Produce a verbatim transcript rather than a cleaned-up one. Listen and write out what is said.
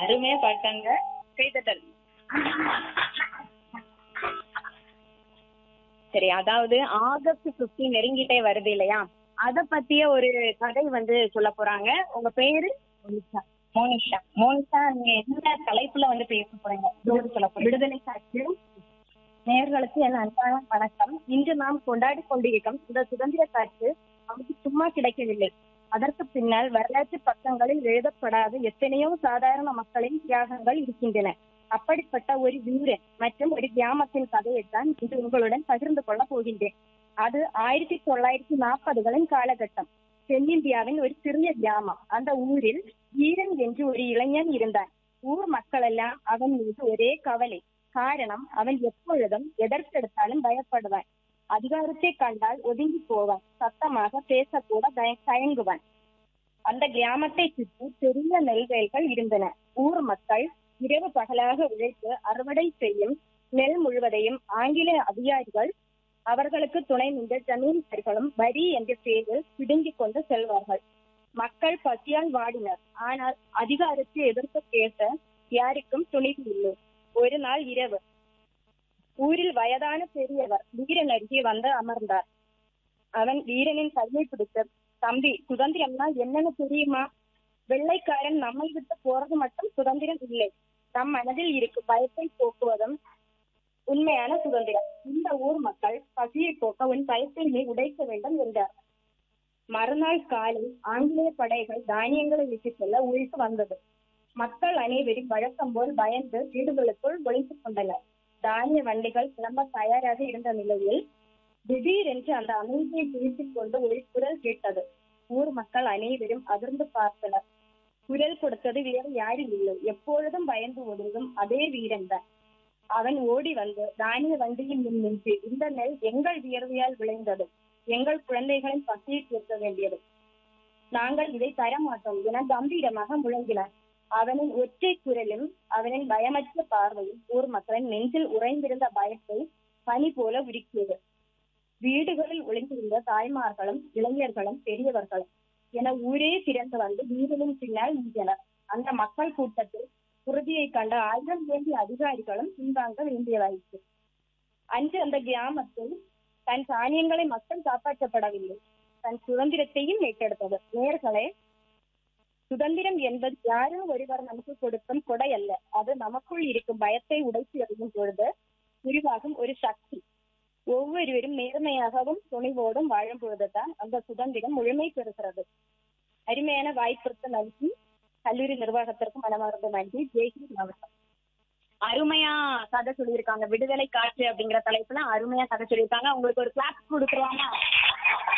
அருமையா பாட்டாங்க. கைதட்டல். சரி, அதாவது ஆகஸ்ட் பதினைந்து நெருங்கிட்டே வருது இல்லையா? அத பத்திய ஒரு கதை வந்து சொல்ல போறாங்க. உங்க பேரு? மோனிஷா. மோனிஷா. மோனிஷா, நீங்க என்ன தலைப்புல வந்து பேச போறீங்க? சொல்ல போறீங்க. விடுதலை காற்று நேயர்களுக்கு என் அன்பான வணக்கம். இன்று நாம் கொண்டாடி கொண்டிருக்கும் இந்த சுதந்திர காற்று நமக்கு சும்மா கிடைக்கவில்லை. அதற்கு பின்னால் வரலாற்று பக்கங்களில் எழுதப்படாத எத்தனையோ சாதாரண மக்களின் தியாகங்கள் இருக்கின்றன. அப்படிப்பட்ட ஒரு வீரன் மற்றும் ஒரு கிராமத்தின் கதையைத்தான் இன்று உங்களுடன் பகிர்ந்து கொள்ள போகின்றேன். அது ஆயிரத்தி தொள்ளாயிரத்தி நாற்பதுகளின் காலகட்டம். தென்னிந்தியாவின் ஒரு சிறிய கிராமம். அந்த ஊரில் வீரன் என்று ஒரு இளைஞன் இருந்தான். ஊர் மக்கள் எல்லாம் அவன் மீது ஒரே கவலை. காரணம், அவன் எப்பொழுதும் எதற்கெடுத்தாலும் பயப்படுவான். அதிகாரத்தை கண்டால் ஒதுங்கி போவான். சத்தமாக பேசக்கூட தயங்குவான். அந்த கிராமத்தை சுற்றி பெரிய நெல்வயல்கள் இருந்தன. ஊர் மக்கள் இரவு பகலாக உழைத்து அறுவடை செய்யும் நெல் முழுவதையும் ஆங்கில அதிகாரிகள் அவர்களுக்கு துணை நின்ற ஜமீன்தார்களும் வரி என்ற பெயரில் பிடுங்கிக் கொண்டு செல்வார்கள். மக்கள் பசியால் வாடினர். ஆனால் அதிகாரத்தை எதிர்த்து பேச யாருக்கும் துணிவு இல்லை. ஒரு நாள் இரவு ஊரில் வயதான பெரியவர் வீரன் அருகே வந்து அமர்ந்தார். அவன் வீரனின் கையை பிடித்து, தம்பி, சுதந்திரம்னா என்னன்னு தெரியுமா? வெள்ளைக்காரன் நம்மை விட்டு போறது மட்டும் சுதந்திரம் இல்லை. நம் மனதில் இருக்கும் பயத்தை போக்குவதும் உண்மையான சுதந்திரம். இந்த ஊர் மக்கள் பசியை போக்க உன் பயத்தை நீ உடைக்க வேண்டும் என்றார். மறுநாள் காலை ஆங்கிலேய படைகள் தானியங்களை விட்டு செல்ல ஊருக்கு வந்தது. மக்கள் அனைவரும் வழக்கம் போல் பயந்து வீடுகளுக்குள் ஒழித்துக் கொண்டனர். தானிய வண்டிகள் கிளம்ப தயாராக இருந்த நிலையில் திடீரென்று அந்த அமைதியை பிரித்துக் கொண்டு ஒரு குரல் கேட்டது. ஊர் மக்கள் அனைவரும் அதிர்ந்து பார்த்தனர். குரல் கொடுத்தது வேறு யாரும் இல்லை, எப்பொழுதும் பயந்து ஓடுவதும் அதே வீரன் தான். அவன் ஓடி வந்து தானிய வண்டியில் நின்று, இந்த நெல் எங்கள் வியர்வையால் விளைந்தது, எங்கள் குழந்தைகளின் பசியை தீர்க்க வேண்டியது, நாங்கள் இதை தர மாட்டோம் என கம்பீரமாக முழங்கினான். அவனின் ஒற்றை குரலும் அவனின் பயமற்ற பார்வையும் ஊர் மக்களின் நெஞ்சில் உறைந்திருந்த பயத்தை பனி போல உருக்கியது. வீடுகளில் ஒளிந்திருந்த தாய்மார்களும் இளைஞர்களும் பெரியவர்களும் என ஊரே திறந்து வந்து வீரனின் பின்னால் நின்றனர். அந்த மக்கள் கூட்டத்தில் உறுதியை கண்ட ஆயுதம் வேண்டிய அதிகாரிகளும் பின்வாங்க வேண்டியதாயிற்று. அன்று அந்த கிராமத்தில் தன் தானியங்களை மக்கள் காப்பாற்றப்படவில்லை, தன் சுதந்திரத்தையும் மீட்டெடுத்தது. நேயர்களே, சுதந்திரம் என்பது யாரோ ஒருவர் நமக்கு கொடுக்கும் கொடை அல்ல. அது நமக்குள் இருக்கும் பயத்தை உடைத்து எறியும் பொழுது உருவாகும் ஒரு சக்தி. ஒவ்வொருவரும் நேர்மையாகவும் துணிவோடும் வாழும் பொழுதுதான் அந்த சுதந்திரம் முழுமை பெறுகிறது. அருமையான வாய்ப்பிற்கு நன்றி. கல்லூரி நிர்வாகத்திற்கு மனமார்ந்த நன்றி. ஜெய்ஹிந்த் மாவட்டம். அருமையா கதை சொல்லியிருக்காங்க. விடுதலை காற்று அப்படிங்கிற தலைப்புல அருமையா கதை சொல்லியிருக்காங்க. உங்களுக்கு ஒரு கிளாஸ் கொடுத்துருவாங்க.